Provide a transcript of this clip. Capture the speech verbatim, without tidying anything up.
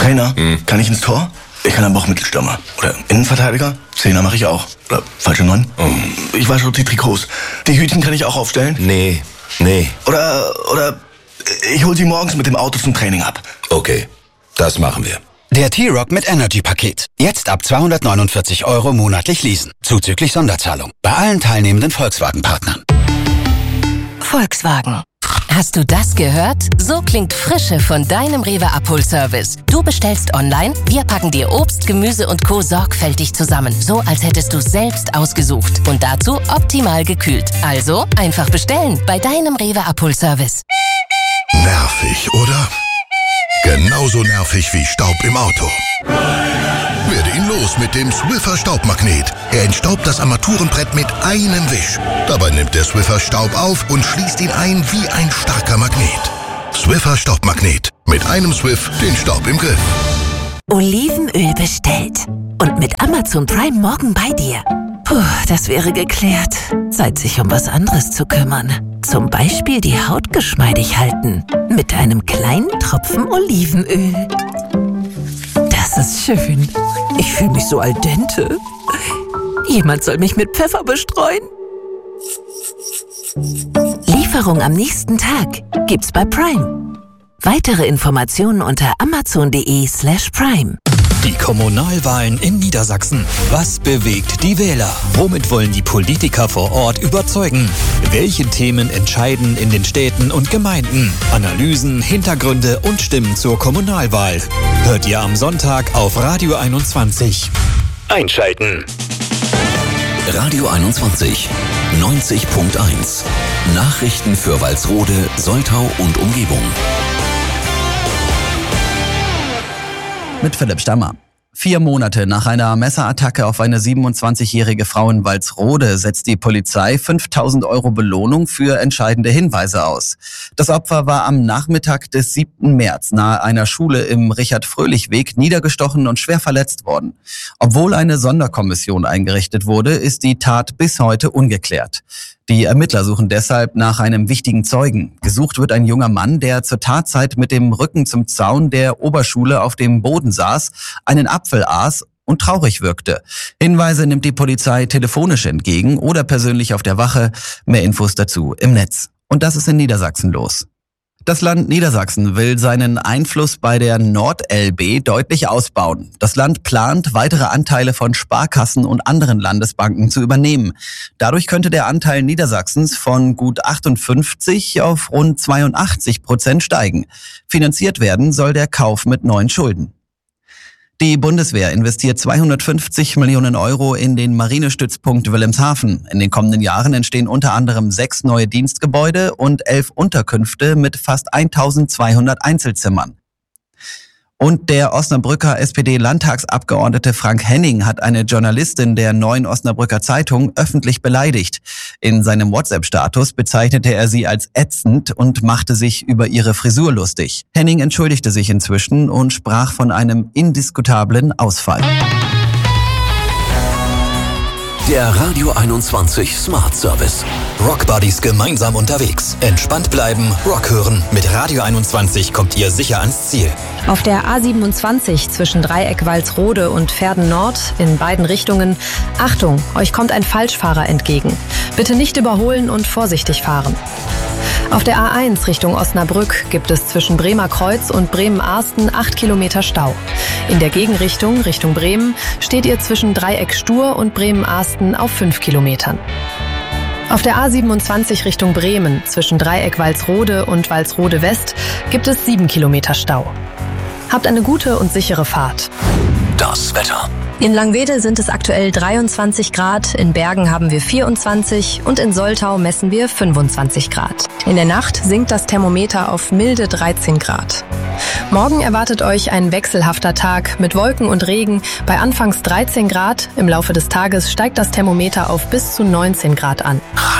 Trainer, Hm. kann ich ins Tor? Ich kann aber auch Mittelstürmer. Oder Innenverteidiger? Zehner mache ich auch. Oder falsche Neun? Oh. Ich weiß schon die Trikots. Die Hütchen kann ich auch aufstellen? Nee, nee. Oder, oder ich hol sie morgens mit dem Auto zum Training ab. Okay, das machen wir. Der T-Rock mit Energy-Paket. Jetzt ab zweihundertneunundvierzig Euro monatlich leasen. Zuzüglich Sonderzahlung. Bei allen teilnehmenden Volkswagen-Partnern. Volkswagen. Hast du das gehört? So klingt Frische von deinem Rewe Abholservice. Du bestellst online, wir packen dir Obst, Gemüse und Co. sorgfältig zusammen. So, als hättest du selbst ausgesucht. Und dazu optimal gekühlt. Also, einfach bestellen bei deinem Rewe Abholservice. Nervig, oder? Genauso nervig wie Staub im Auto. Werde ihn los mit dem Swiffer Staubmagnet. Er entstaubt das Armaturenbrett mit einem Wisch. Dabei nimmt der Swiffer Staub auf und schließt ihn ein wie ein starker Magnet. Swiffer Staubmagnet. Mit einem Swiff den Staub im Griff. Olivenöl bestellt. Und mit Amazon Prime morgen bei dir. Puh, das wäre geklärt. Zeit, sich um was anderes zu kümmern. Zum Beispiel die Haut geschmeidig halten. Mit einem kleinen Tropfen Olivenöl. Das ist schön. Ich fühle mich so al dente. Jemand soll mich mit Pfeffer bestreuen. Lieferung am nächsten Tag gibt's bei Prime. Weitere Informationen unter amazon.de slash prime. Die Kommunalwahlen in Niedersachsen. Was bewegt die Wähler? Womit wollen die Politiker vor Ort überzeugen? Welche Themen entscheiden in den Städten und Gemeinden? Analysen, Hintergründe und Stimmen zur Kommunalwahl. Hört ihr am Sonntag auf Radio einundzwanzig. Einschalten. Radio einundzwanzig, neunzig Komma eins. Nachrichten für Walsrode, Soltau und Umgebung. Mit Philipp Stammer. Vier Monate nach einer Messerattacke auf eine siebenundzwanzigjährige Frau in Walsrode setzt die Polizei fünftausend Euro Belohnung für entscheidende Hinweise aus. Das Opfer war am Nachmittag des siebten März nahe einer Schule im Richard-Fröhlich-Weg niedergestochen und schwer verletzt worden. Obwohl eine Sonderkommission eingerichtet wurde, ist die Tat bis heute ungeklärt. Die Ermittler suchen deshalb nach einem wichtigen Zeugen. Gesucht wird ein junger Mann, der zur Tatzeit mit dem Rücken zum Zaun der Oberschule auf dem Boden saß, einen Apfel aß und traurig wirkte. Hinweise nimmt die Polizei telefonisch entgegen oder persönlich auf der Wache. Mehr Infos dazu im Netz. Und das ist in Niedersachsen los. Das Land Niedersachsen will seinen Einfluss bei der Nord-L B deutlich ausbauen. Das Land plant, weitere Anteile von Sparkassen und anderen Landesbanken zu übernehmen. Dadurch könnte der Anteil Niedersachsens von gut achtundfünfzig auf rund zweiundachtzig Prozent steigen. Finanziert werden soll der Kauf mit neuen Schulden. Die Bundeswehr investiert zweihundertfünfzig Millionen Euro in den Marinestützpunkt Wilhelmshaven. In den kommenden Jahren entstehen unter anderem sechs neue Dienstgebäude und elf Unterkünfte mit fast eintausendzweihundert Einzelzimmern. Und der Osnabrücker S P D-Landtagsabgeordnete Frank Henning hat eine Journalistin der Neuen Osnabrücker Zeitung öffentlich beleidigt. In seinem WhatsApp-Status bezeichnete er sie als ätzend und machte sich über ihre Frisur lustig. Henning entschuldigte sich inzwischen und sprach von einem indiskutablen Ausfall. Der Radio einundzwanzig Smart Service. Rock Buddies gemeinsam unterwegs. Entspannt bleiben, Rock hören. Mit Radio einundzwanzig kommt ihr sicher ans Ziel. Auf der A siebenundzwanzig zwischen Dreieck Walsrode und Verden Nord in beiden Richtungen. Achtung, euch kommt ein Falschfahrer entgegen. Bitte nicht überholen und vorsichtig fahren. Auf der A eins Richtung Osnabrück gibt es zwischen Bremer Kreuz und Bremen-Arsten acht Kilometer Stau. In der Gegenrichtung, Richtung Bremen, steht ihr zwischen Dreieck Stur und Bremen-Arsten auf fünf Kilometern. Auf der A siebenundzwanzig Richtung Bremen zwischen Dreieck Walsrode und Walsrode West gibt es sieben Kilometer Stau. Habt eine gute und sichere Fahrt. Das Wetter. In Langwedel sind es aktuell dreiundzwanzig Grad, in Bergen haben wir vierundzwanzig und in Soltau messen wir fünfundzwanzig Grad. In der Nacht sinkt das Thermometer auf milde dreizehn Grad. Morgen erwartet euch ein wechselhafter Tag mit Wolken und Regen bei anfangs dreizehn Grad. Im Laufe des Tages steigt das Thermometer auf bis zu neunzehn Grad an.